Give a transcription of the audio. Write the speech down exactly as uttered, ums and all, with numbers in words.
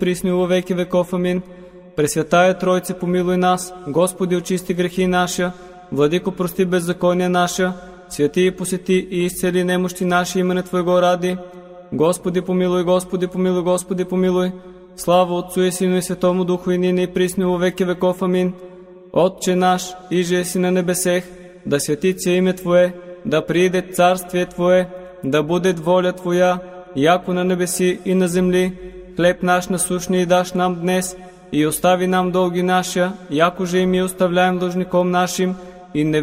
присно во веки веков. Амин. Пресвятая Тройце, помилуй нас. Господи, очисти грехи наша. Владико, прости беззакония наша. Святи и посети и изцели немощи наши имене Твоего ради. Господи, помилуй, Господи, помилуй, Господи, помилуй. Слава Отцу и Сину и Святому Духу, и нине и присно во веки веков. Амин. Отче наш, иже еси на небесех, да светит се име Твое, да прииде царствие Твое, да будет воля Твоя, яко на небеси и на земли. Хлеб наш насущний даш нам днес, и остави нам долги наша, яко же и ми оставляем должником нашим, и не